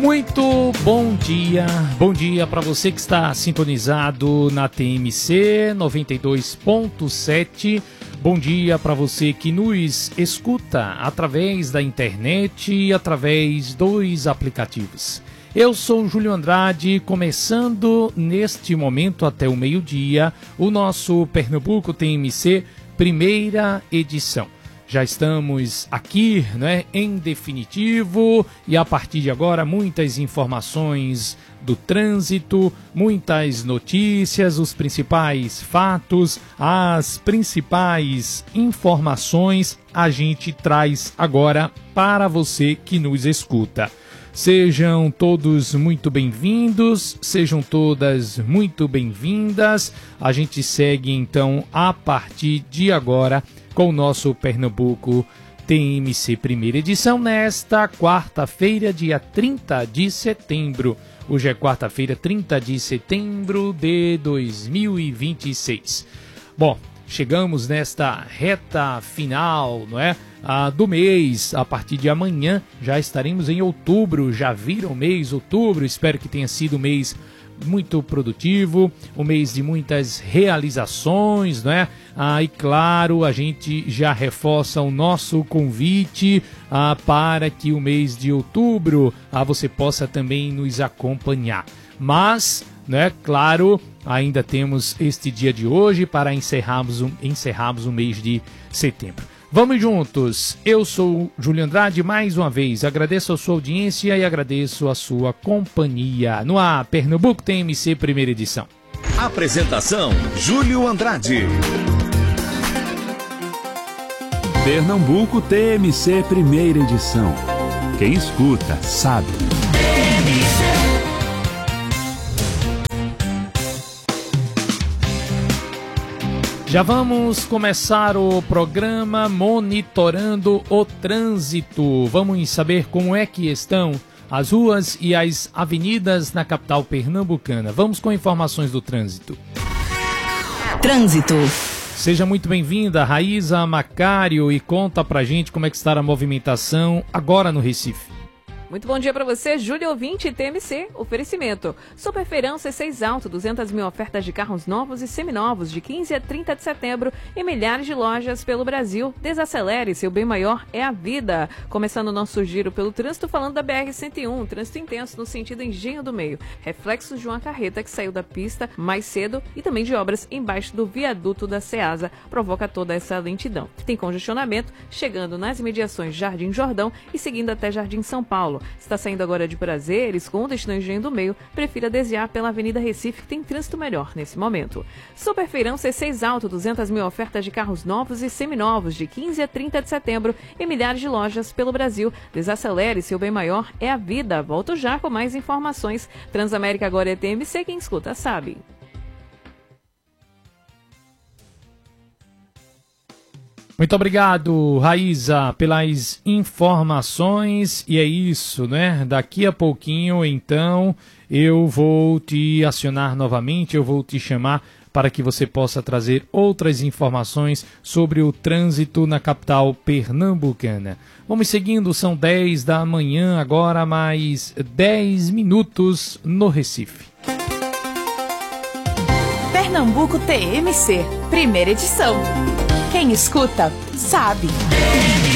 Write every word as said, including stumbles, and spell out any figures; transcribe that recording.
Muito bom dia, bom dia para você que está sintonizado na T M C noventa e dois ponto sete, bom dia para você que nos escuta através da internet e através dos aplicativos. Eu sou Júlio Andrade, começando neste momento até o meio-dia o nosso Pernambuco T M C primeira edição. Já estamos aqui, né, em definitivo, e a partir de agora muitas informações do trânsito, muitas notícias, os principais fatos, as principais informações a gente traz agora para você que nos escuta. Sejam todos muito bem-vindos, sejam todas muito bem-vindas. A gente segue então a partir de agora com o nosso Pernambuco T M C primeira edição nesta quarta-feira, dia trinta de setembro. Hoje é quarta-feira, trinta de setembro de dois mil e vinte e seis. Bom, chegamos nesta reta final, não é? Ah, do mês. A partir de amanhã já estaremos em outubro. Já viram o mês outubro? Espero que tenha sido um mês muito produtivo, um mês de muitas realizações, não é? Ah, e claro, a gente já reforça o nosso convite ah, para que o mês de outubro ah, você possa também nos acompanhar. Mas, né, claro, ainda temos este dia de hoje para encerrarmos, um, encerrarmos o mês de setembro. Vamos juntos, eu sou Júlio Andrade, mais uma vez agradeço a sua audiência e agradeço a sua companhia no ar, Pernambuco T M C primeira edição. Apresentação, Júlio Andrade. Pernambuco T M C primeira edição. Quem escuta, sabe. Já vamos começar o programa monitorando o trânsito. Vamos saber como é que estão as ruas e as avenidas na capital pernambucana. Vamos com informações do trânsito. Trânsito. Seja muito bem-vinda, Raíza Macário, e conta pra gente como é que está a movimentação agora no Recife. Muito bom dia para você, Júlio ouvinte e T M C. Oferecimento. Superfeirão C seis Alto, duzentas mil ofertas de carros novos e seminovos de quinze a trinta de setembro em milhares de lojas pelo Brasil. Desacelere, seu bem maior é a vida. Começando o nosso giro pelo trânsito, falando da B R cento e um, trânsito intenso no sentido Engenho do Meio. Reflexos de uma carreta que saiu da pista mais cedo e também de obras embaixo do viaduto da Ceasa provoca toda essa lentidão. Tem congestionamento chegando nas imediações Jardim Jordão e seguindo até Jardim São Paulo. Está saindo agora de Prazeres, com destino Engenho do Meio, prefira desviar pela Avenida Recife, que tem trânsito melhor nesse momento. Superfeirão C seis Alto, duzentas mil ofertas de carros novos e seminovos de quinze a trinta de setembro em milhares de lojas pelo Brasil. Desacelere, seu bem maior é a vida. Volto já com mais informações. Transamérica agora é T M C, quem escuta sabe. Muito obrigado, Raíza, pelas informações, e é isso, né? Daqui a pouquinho, então, eu vou te acionar novamente, eu vou te chamar para que você possa trazer outras informações sobre o trânsito na capital pernambucana. Vamos seguindo, são dez da manhã, agora mais dez minutos no Recife. Pernambuco T M C, primeira edição. Quem escuta, sabe.